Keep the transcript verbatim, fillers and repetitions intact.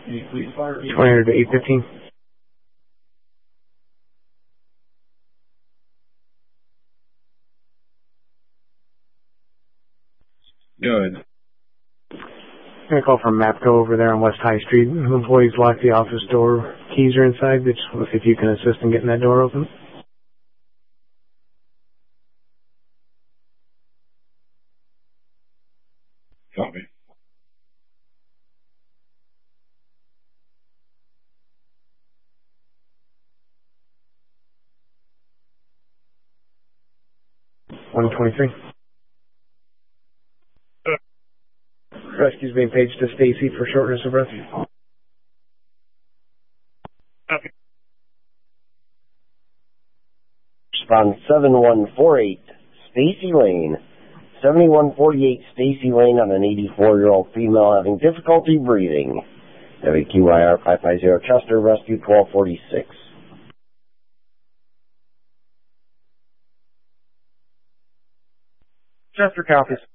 twenty hundred to eight fifteen. Good. I'm going to call from MAPCO over there on West High Street. Employees locked the office door. Keys are inside. Just if you can assist in getting that door open. Copy. one twenty-three. Rescue's being paged to Stacy for shortness of breath. Copy. Respond seven one four eight, Stacy Lane. seventy-one forty-eight Stacy Lane on an eighty-four-year-old female having difficulty breathing. W Q I R five five zero Chester, rescue twelve forty-six. Chester, copies.